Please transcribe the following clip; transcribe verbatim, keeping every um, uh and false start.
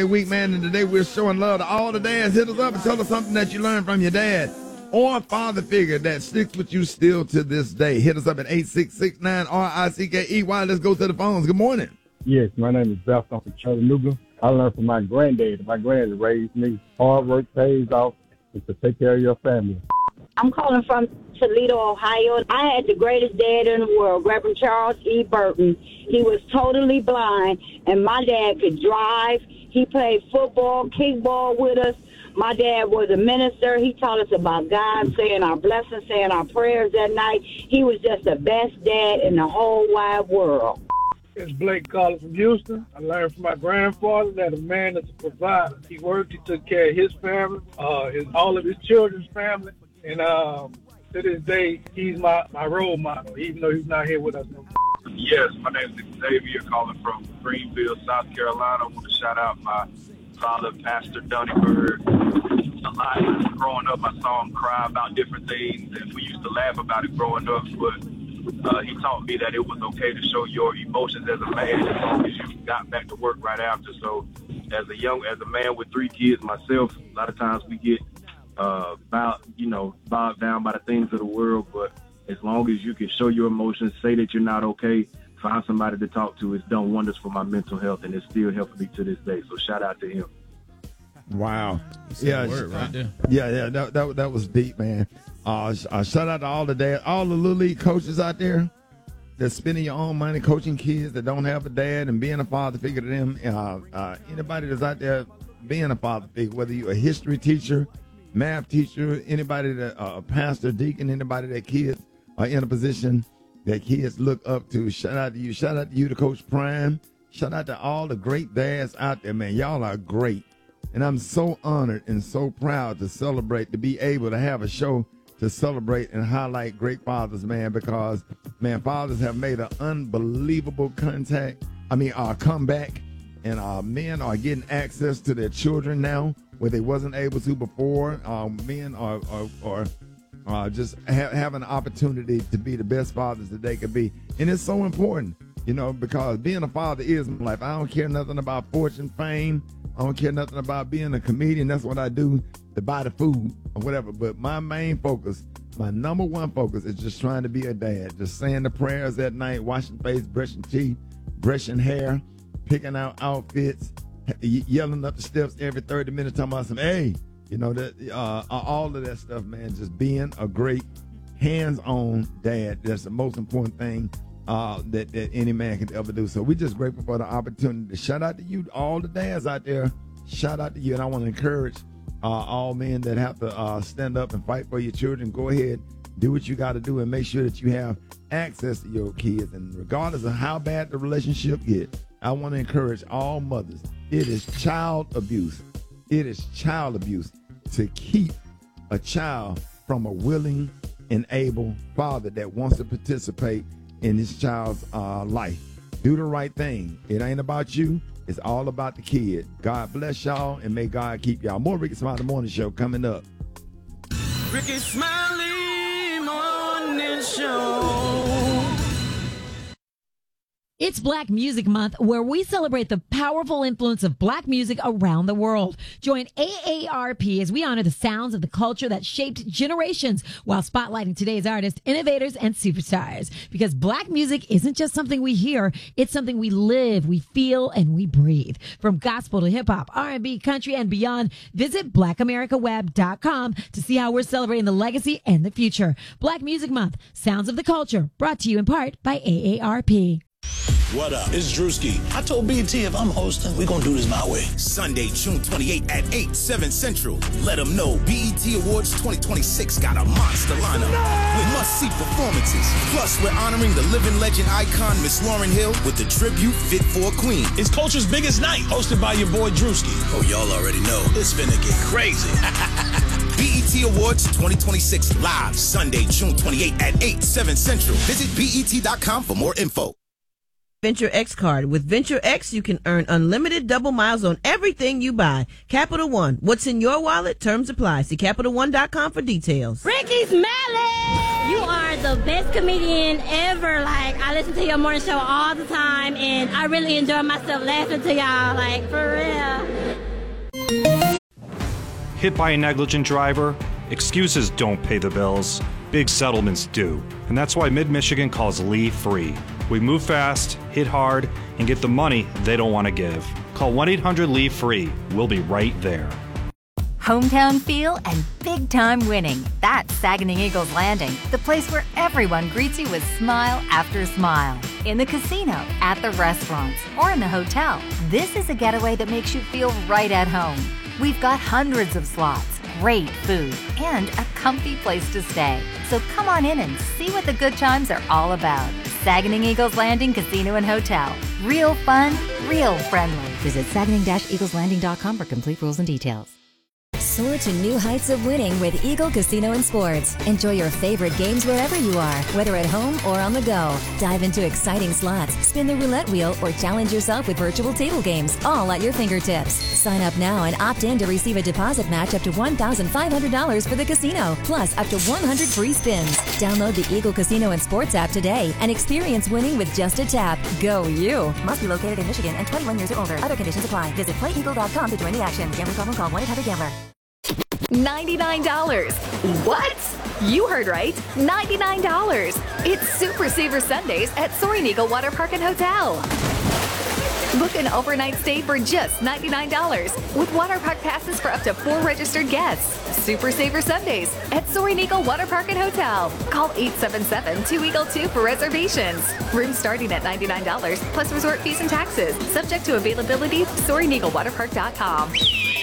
Week, man, and today we're showing love to all the dads. Hit us up and tell us something that you learned from your dad or father figure that sticks with you still to this day. Hit us up at eight six six nine R I C K E Y. Let's go to the phones. Good morning. Yes, my name is Beth. I'm from Chattanooga. I learned from my granddad. My granddad raised me. Hard work pays off is to take care of your family. I'm calling from Toledo, Ohio. I had the greatest dad in the world, Reverend Charles E. Burton. He was totally blind, and my dad could drive. He played football, kickball with us. My dad was a minister. He taught us about God, saying our blessings, saying our prayers that night. He was just the best dad in the whole wide world. It's Blake calling from Houston. I learned from my grandfather that a man is a provider. He worked, he took care of his family, uh, his all of his children's family. And um, to this day, he's my, my role model, even though he's not here with us no more. Yes, my name is Xavier, calling from Greenville, South Carolina. I want to shout out my father, Pastor Dunnybird. A lot growing up, I saw him cry about different things, and we used to laugh about it growing up, but uh, he taught me that it was okay to show your emotions as a man as long as you got back to work right after. So as a young, as a man with three kids myself, a lot of times we get uh, about, you know, bogged down by the things of the world, but as long as you can show your emotions, say that you're not okay, find somebody to talk to, it's done wonders for my mental health, and it's still helping me to this day. So shout out to him. Wow. Yeah, Yeah, word right there. yeah, yeah. That, that that was deep, man. Uh, sh- uh, shout out to all the dads, all the little league coaches out there that's spending your own money coaching kids that don't have a dad and being a father figure to them. Uh, uh, anybody that's out there being a father figure, whether you're a history teacher, math teacher, anybody that uh, a pastor, deacon, anybody that kids are in a position that kids look up to. Shout out to you. Shout out to you, to Coach Prime. Shout out to all the great dads out there, man. Y'all are great. And I'm so honored and so proud to celebrate, to be able to have a show to celebrate and highlight great fathers, man, because, man, fathers have made an unbelievable contact, I mean, uh, comeback, and uh, men are getting access to their children now where they wasn't able to before. Uh, men are, are, are uh, just ha- have an opportunity to be the best fathers that they could be. And it's so important, you know, because being a father is my life. I don't care nothing about fortune, fame. I don't care nothing about being a comedian. That's what I do to buy the food or whatever. But my main focus, my number one focus is just trying to be a dad. Just saying the prayers at night, washing face, brushing teeth, brushing hair, picking out outfits, yelling up the steps every thirty minutes, talking about some, hey, you know, that uh, all of that stuff, man. Just being a great hands-on dad. That's the most important thing Uh, that, that any man can ever do. So we're just grateful for the opportunity. Shout out to you, all the dads out there. Shout out to you. And I want to encourage uh, all men that have to uh, stand up and fight for your children. Go ahead, do what you got to do, and make sure that you have access to your kids. And regardless of how bad the relationship gets, I want to encourage all mothers. It is child abuse. It is child abuse to keep a child from a willing and able father that wants to participate in his child's uh, life. Do the right thing. It ain't about you. It's all about the kid. God bless y'all, and may God keep y'all. More Rickey Smiley Morning Show coming up. Rickey Smiley Morning Show. It's Black Music Month, where we celebrate the powerful influence of black music around the world. Join A A R P as we honor the sounds of the culture that shaped generations while spotlighting today's artists, innovators, and superstars. Because black music isn't just something we hear, it's something we live, we feel, and we breathe. From gospel to hip-hop, R and B, country, and beyond, visit black america web dot com to see how we're celebrating the legacy and the future. Black Music Month, Sounds of the Culture, brought to you in part by A A R P. What up? It's Drewski. I told B E T if I'm hosting, we're going to do this my way. Sunday, June twenty-eighth at eight, seven Central. Let them know B E T Awards twenty twenty-six got a monster lineup with must-see performances. Plus, we're honoring the living legend icon, Miss Lauryn Hill, with the tribute Fit for a Queen. It's Culture's biggest night, hosted by your boy Drewski. Oh, y'all already know. It's finna get crazy. B E T Awards twenty twenty-six live Sunday, June twenty-eighth at eight, seven Central. Visit B E T dot com for more info. Venture X card. With Venture X, you can earn unlimited double miles on everything you buy. Capital One. What's in your wallet? Terms apply. See Capital One dot com for details. Ricky Smiley! You are the best comedian ever. Like, I listen to your morning show all the time, and I really enjoy myself laughing to y'all. Like, for real. Hit by a negligent driver? Excuses don't pay the bills. Big settlements do. And that's why Mid-Michigan calls Lee free. We move fast, hit hard, and get the money they don't want to give. Call one eight hundred L E A V E free. We'll be right there. Hometown feel and big-time winning. That's Saginaw Eagles Landing, the place where everyone greets you with smile after smile. In the casino, at the restaurants, or in the hotel, this is a getaway that makes you feel right at home. We've got hundreds of slots, great food, and a comfy place to stay. So come on in and see what the good times are all about. Saginaw Eagles Landing Casino and Hotel. Real fun, real friendly. Visit Saginaw Eagles Landing dot com for complete rules and details. Soar to new heights of winning with Eagle Casino and Sports. Enjoy your favorite games wherever you are, whether at home or on the go. Dive into exciting slots, spin the roulette wheel, or challenge yourself with virtual table games, all at your fingertips. Sign up now and opt in to receive a deposit match up to one thousand five hundred dollars for the casino, plus up to one hundred free spins. Download the Eagle Casino and Sports app today and experience winning with just a tap. Go you! Must be located in Michigan and twenty-one years or older. Other conditions apply. Visit play eagle dot com to join the action. Gambling problem, call one eight hundred gambler. ninety-nine dollars. What? You heard right. ninety-nine dollars. It's Super Saver Sundays at Soaring Eagle Water Park and Hotel. Book an overnight stay for just ninety-nine dollars with water park passes for up to four registered guests. Super Saver Sundays at Soaring Eagle Water Park and Hotel. Call eight seven seven, two eagle two for reservations. Rooms starting at ninety-nine dollars plus resort fees and taxes. Subject to availability. Soaring Eagle Water Park dot com.